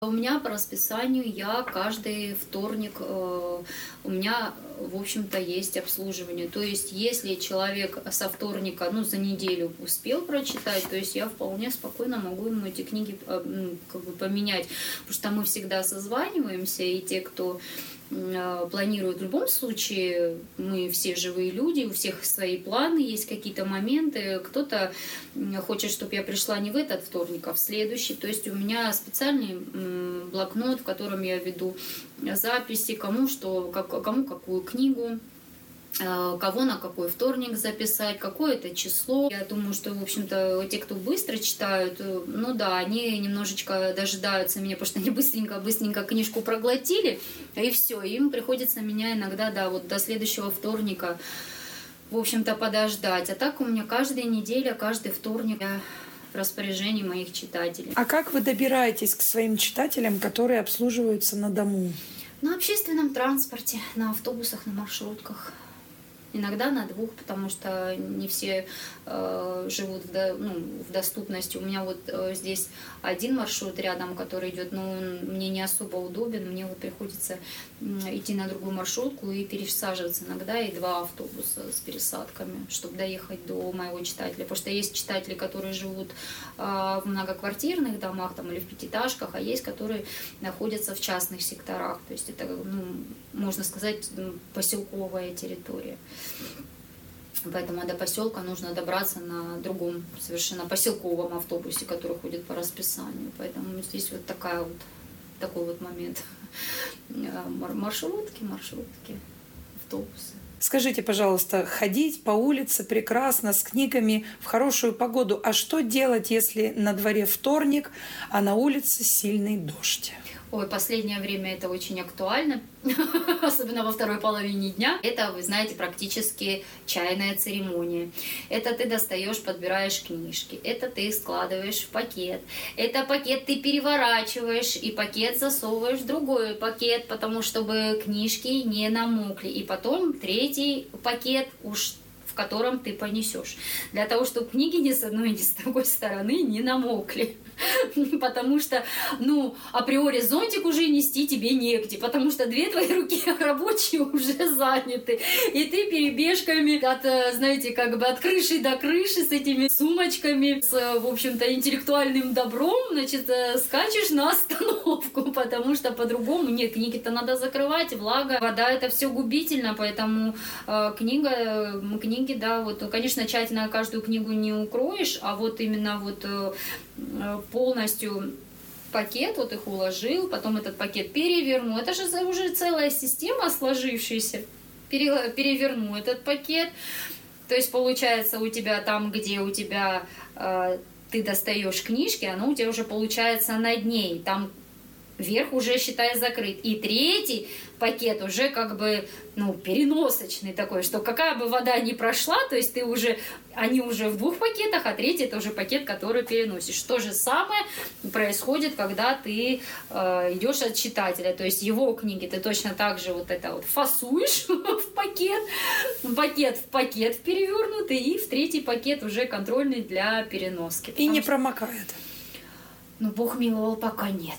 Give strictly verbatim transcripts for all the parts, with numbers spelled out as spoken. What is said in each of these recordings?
У меня по расписанию я каждый вторник, э, у меня, в общем-то, есть обслуживание. То есть, если человек со вторника, ну, за неделю успел прочитать, то есть я вполне спокойно могу ему эти книги э, ну, как бы поменять. Потому что мы всегда созваниваемся, и те, кто планируют в любом случае, мы все живые люди, у всех свои планы, есть какие-то моменты, кто-то хочет, чтобы я пришла не в этот вторник, а в следующий, то есть у меня специальный блокнот, в котором я веду записи, кому что, кому какую книгу, кого на какой вторник записать, какое это число. Я думаю, что, в общем-то, те, кто быстро читают, ну да, они немножечко дожидаются меня, потому что они быстренько-быстренько книжку проглотили, и все, им приходится меня иногда, да, вот до следующего вторника, в общем-то, подождать. А так у меня каждая неделя, каждый вторник я в распоряжении моих читателей. А как вы добираетесь к своим читателям, которые обслуживаются на дому? На общественном транспорте, на автобусах, на маршрутках. Иногда на двух, потому что не все э, живут в, до, ну, в доступности. У меня вот э, здесь один маршрут рядом, который идет, но он мне не особо удобен. Мне вот приходится э, идти на другую маршрутку и пересаживаться иногда, и два автобуса с пересадками, чтобы доехать до моего читателя. Потому что есть читатели, которые живут э, в многоквартирных домах там, или в пятиэтажках, а есть, которые находятся в частных секторах. То есть это, ну, можно сказать, поселковая территория. Поэтому до поселка нужно добраться на другом совершенно поселковом автобусе, который ходит по расписанию. Поэтому здесь вот такая вот такой вот момент. Маршрутки, маршрутки, автобусы. Скажите, пожалуйста, ходить по улице прекрасно, с книгами в хорошую погоду. А что делать, если на дворе вторник, а на улице сильный дождь? Ой, последнее время это очень актуально, особенно во второй половине дня. Это, вы знаете, практически чайная церемония. Это ты достаешь, подбираешь книжки, это ты складываешь в пакет, это пакет ты переворачиваешь, и пакет засовываешь в другой пакет, потому чтобы книжки не намокли. И потом третий пакет уж в котором ты понесешь. Для того, чтобы книги ни с одной, ни с другой стороны не намокли. Потому что, ну, априори зонтик уже нести тебе негде, потому что две твои руки рабочие уже заняты. И ты перебежками от, знаете, как бы от крыши до крыши с этими сумочками, с, в общем-то, интеллектуальным добром, значит, скачешь на остановку, потому что по-другому нет, книги-то надо закрывать, влага, вода, это все губительно, поэтому э, книга, книги, да, вот, конечно, тщательно каждую книгу не укроешь, а вот именно вот э, полностью пакет, вот их уложил, потом этот пакет переверну. Это же уже целая система сложившаяся. Переверну этот пакет. То есть получается у тебя там, где у тебя э, ты достаешь книжки, оно у тебя уже получается над ней. Там верх уже, считай, закрыт. И третий пакет уже как бы, ну, переносочный такой, что какая бы вода ни прошла, то есть ты уже, они уже в двух пакетах, а третий это уже пакет, который переносишь. То же самое происходит, когда ты э, идешь от читателя, то есть его книги ты точно так же вот это вот фасуешь в пакет, пакет в пакет перевернутый, и в третий пакет уже контрольный для переноски. И не промокает? Ну, Бог миловал, пока нет.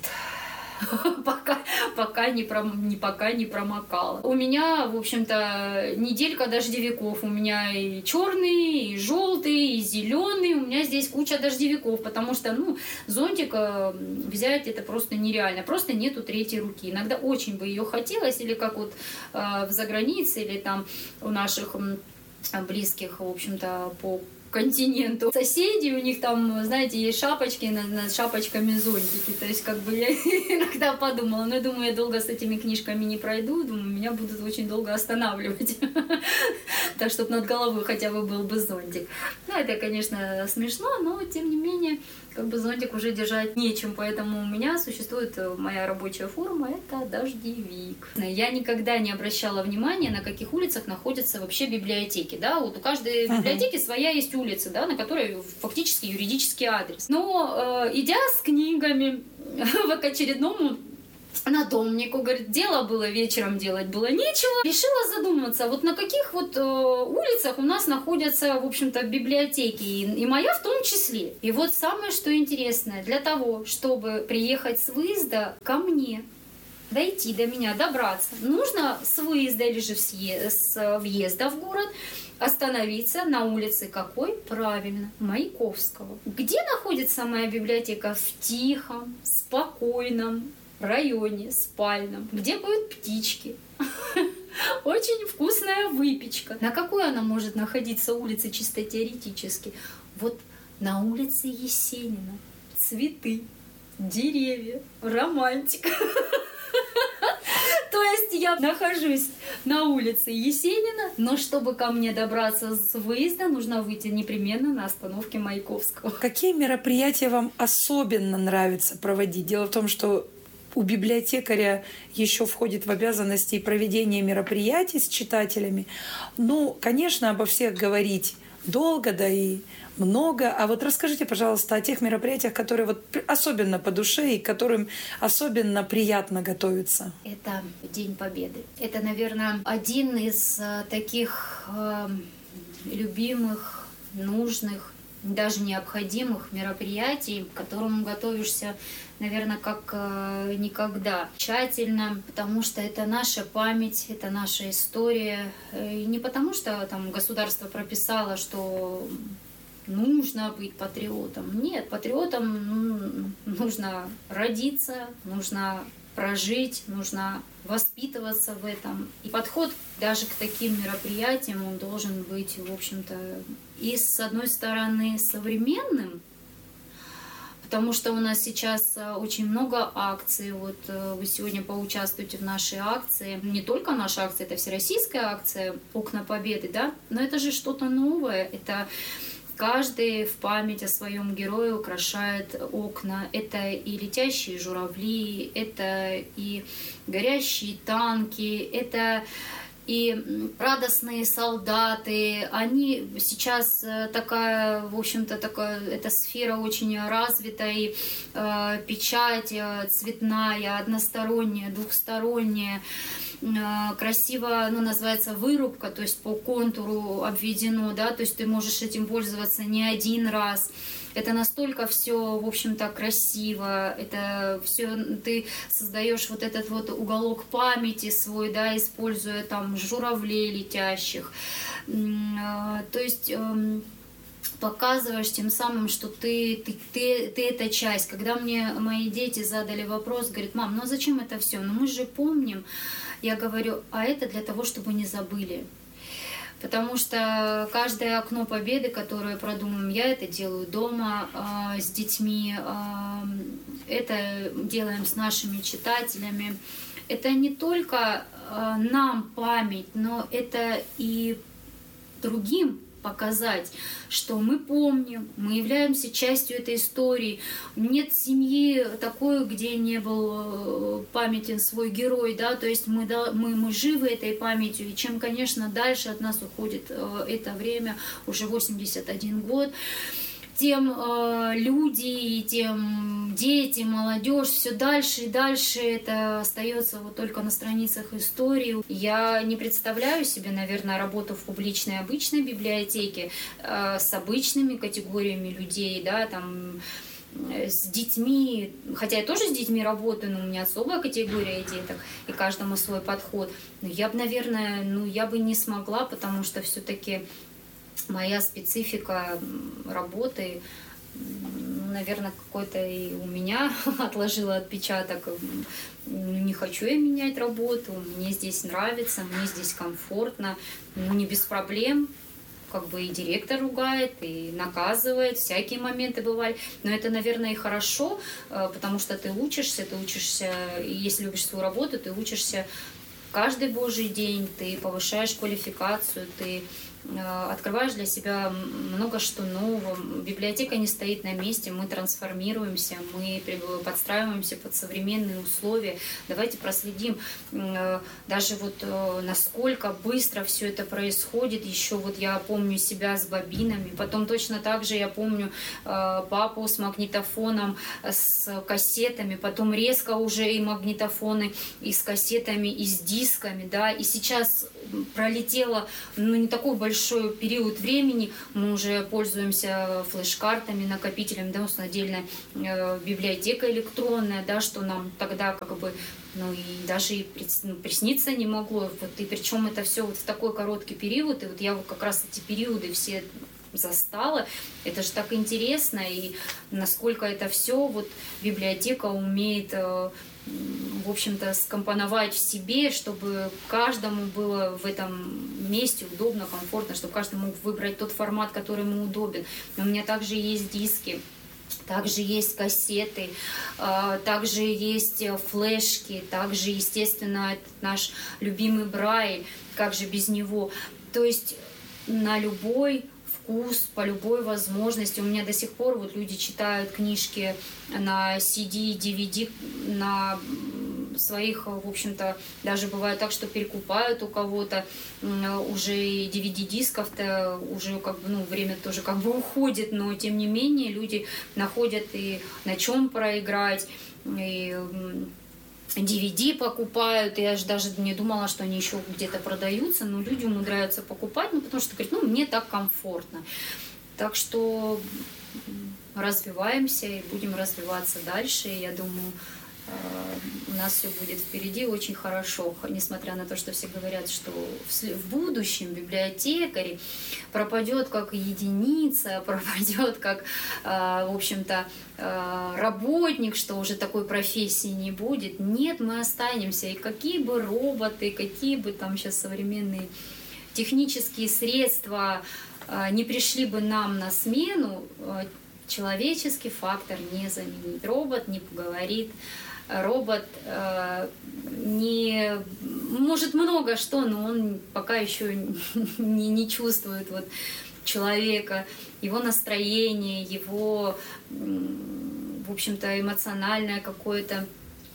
Пока, пока, не пром, не, пока не промокала. У меня, в общем-то, неделька дождевиков. У меня и черный, и желтый, и зеленый. У меня здесь куча дождевиков, потому что, ну, зонтик взять это просто нереально. Просто нету третьей руки. Иногда очень бы ее хотелось, или как вот э, в загранице, или там у наших э, близких, в общем-то, по континенту. Соседи, у них там, знаете, есть шапочки, над, над шапочками зонтики. То есть, как бы я иногда подумала, но я думаю, я долго с этими книжками не пройду, думаю, меня будут очень долго останавливать. Так, чтобы над головой хотя бы был бы зонтик. Ну, это, конечно, смешно, но, тем не менее, как бы зонтик уже держать нечем, поэтому у меня существует моя рабочая форма, это дождевик. Я никогда не обращала внимания, на каких улицах находятся вообще библиотеки, да, вот у каждой библиотеки своя есть улица, да, на которой фактически юридический адрес. Но, э, идя с книгами к очередному надомнику, говорит, дело было вечером, делать было нечего. Решила задуматься, вот на каких вот э, улицах у нас находятся, в общем-то, библиотеки, и, и моя в том числе. И вот самое, что интересное, для того, чтобы приехать с выезда ко мне, дойти до меня, добраться, нужно с выезда или же с въезда в город остановиться на улице какой? Правильно, Маяковского. Где находится моя библиотека? В тихом, спокойном районе, спальном, где поют птички. Очень вкусная выпечка. На какой она может находиться улице чисто теоретически? Вот на улице Есенина. Цветы, деревья, романтика. То есть я нахожусь на улице Есенина, но чтобы ко мне добраться с выезда, нужно выйти непременно на остановке Маяковского. Какие мероприятия вам особенно нравится проводить? Дело в том, что у библиотекаря еще входит в обязанности проведение мероприятий с читателями. Ну, конечно, обо всех говорить долго, да и много. А вот расскажите, пожалуйста, о тех мероприятиях, которые вот особенно по душе и к которым особенно приятно готовиться. Это День Победы. Это, наверное, один из таких э, любимых, нужных, даже необходимых мероприятий, к которому готовишься, наверное, как э, никогда. Тщательно, потому что это наша память, это наша история. И не потому что там государство прописало, что нужно быть патриотом. Нет, патриотом нужно родиться, нужно прожить, нужно воспитываться в этом. И подход даже к таким мероприятиям, он должен быть, в общем-то, и с одной стороны современным, потому что у нас сейчас очень много акций. Вот вы сегодня поучаствуете в нашей акции. Не только наша акция, это всероссийская акция «Окна Победы», да? Но это же что-то новое. Это каждый в память о своем герое украшает окна. Это и летящие журавли, это и горящие танки, это и радостные солдаты. Они сейчас такая, в общем-то, такая, эта сфера очень развита, и э, печать цветная, односторонняя, двухсторонняя, э, красиво, ну, называется вырубка, то есть по контуру обведено, да, то есть ты можешь этим пользоваться не один раз. Это настолько все, в общем-то, красиво, это все ты создаешь вот этот вот уголок памяти свой, да, используя там журавлей летящих. То есть показываешь тем самым, что ты, ты, ты, ты эта часть. Когда мне мои дети задали вопрос, говорят: мам, ну а зачем это все? Ну мы же помним. Я говорю, а это для того, чтобы не забыли. Потому что каждое окно победы, которое продумаем, я это делаю дома э, с детьми, э, это делаем с нашими читателями. Это не только э, нам память, но это и другим показать, что мы помним, мы являемся частью этой истории. Нет семьи такой, где не был памятен свой герой, да, то есть мы, да, мы, мы живы этой памятью, и чем, конечно, дальше от нас уходит это время, уже восемьдесят один год, тем э, люди, тем дети, молодежь, все дальше и дальше это остается вот только на страницах истории. Я не представляю себе, наверное, работу в публичной обычной библиотеке э, с обычными категориями людей, да, там, с детьми, хотя я тоже с детьми работаю, но у меня особая категория деток, и каждому свой подход. Но я бы, наверное, ну, я бы не смогла, потому что все-таки моя специфика работы, наверное, какой-то и у меня отложила отпечаток. Не хочу я менять работу, мне здесь нравится, мне здесь комфортно, ну не без проблем. Как бы и директор ругает, и наказывает, всякие моменты бывали. Но это, наверное, и хорошо, потому что ты учишься, ты учишься, и если любишь свою работу, ты учишься каждый божий день, ты повышаешь квалификацию, ты открываешь для себя много что нового. Библиотека не стоит на месте, мы трансформируемся, мы подстраиваемся под современные условия. Давайте проследим даже вот насколько быстро все это происходит. Еще вот я помню себя с бобинами, потом точно так же я помню папу с магнитофоном, с кассетами, потом резко уже и магнитофоны и с кассетами, и с дисками, да, и сейчас пролетело, ну, не такой большой период времени, мы уже пользуемся флеш-картами, накопителем, да, у нас отдельная э, библиотека электронная, да, что нам тогда как бы, ну, и даже и присниться не могло, вот, и причем это все вот в такой короткий период, и вот я вот как раз эти периоды все застала, это же так интересно, и насколько это все вот библиотека умеет, в общем-то, скомпоновать в себе, чтобы каждому было в этом месте удобно, комфортно, чтобы каждый мог выбрать тот формат, который ему удобен. Но у меня также есть диски, также есть кассеты, также есть флешки, также, естественно, этот наш любимый Брайль, как же без него. То есть на любой вкус, по любой возможности. У меня до сих пор вот люди читают книжки на си ди, ди ви ди, на своих, в общем-то, даже бывает так, что перекупают у кого-то уже и ди ви ди-дисков-то уже как бы, ну, время тоже как бы уходит, но тем не менее люди находят и на чем проиграть, и ди ви ди покупают, я же даже не думала, что они еще где-то продаются, но люди умудряются покупать, ну, потому что говорят, ну, мне так комфортно. Так что развиваемся и будем развиваться дальше, я думаю, у нас все будет впереди очень хорошо, несмотря на то, что все говорят, что в будущем библиотекарь пропадет как единица, пропадет как, в общем-то, работник, что уже такой профессии не будет. Нет, мы останемся. И какие бы роботы, какие бы там сейчас современные технические средства не пришли бы нам на смену, человеческий фактор не заменит. Робот не поговорит, робот э, не может много что, но он пока еще не, не чувствует вот человека, его настроение, его, в общем-то, эмоциональное какое-то,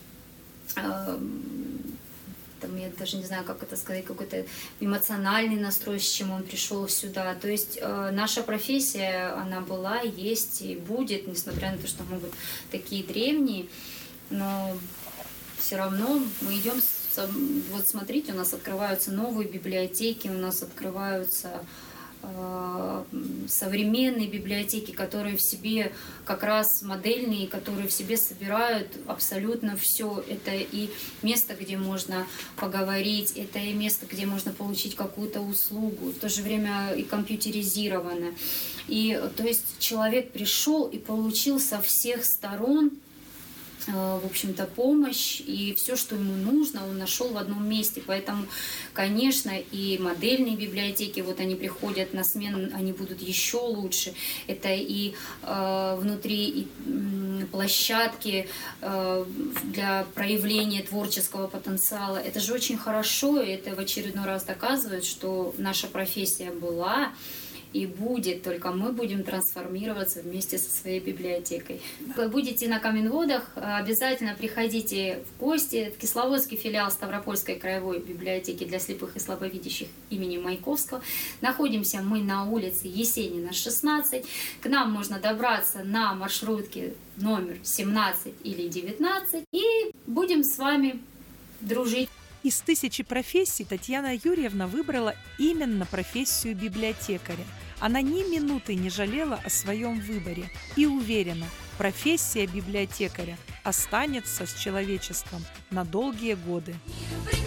э, там, я даже не знаю, как это сказать, какой-то эмоциональный настрой, с чем он пришел сюда. То есть э, наша профессия, она была, есть и будет, несмотря на то, что мы вот такие древние, но все равно мы идем, вот смотрите, у нас открываются новые библиотеки, у нас открываются э, современные библиотеки, которые в себе как раз модельные, которые в себе собирают абсолютно все. Это и место, где можно поговорить, это и место, где можно получить какую-то услугу, в то же время и компьютеризировано. И то есть человек пришел и получил со всех сторон, в общем-то, помощь, и все, что ему нужно, он нашел в одном месте. Поэтому, конечно, и модельные библиотеки, вот они приходят на смену, они будут еще лучше. Это и э, внутри и, э, площадки э, для проявления творческого потенциала. Это же очень хорошо, и это в очередной раз доказывает, что наша профессия была и будет, только мы будем трансформироваться вместе со своей библиотекой. Вы будете на Каменводах, обязательно приходите в гости в Кисловодский филиал Ставропольской краевой библиотеки для слепых и слабовидящих имени Маяковского. Находимся мы на улице Есенина, шестнадцать. К нам можно добраться на маршрутке номер семнадцать или девятнадцать. И будем с вами дружить. Из тысячи профессий Татьяна Юрьевна выбрала именно профессию библиотекаря. Она ни минуты не жалела о своем выборе и уверена, профессия библиотекаря останется с человечеством на долгие годы.